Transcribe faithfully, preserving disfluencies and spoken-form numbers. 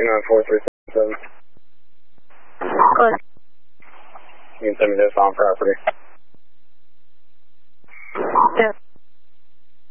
two nine four three seven seven. Close. You can send me this on property.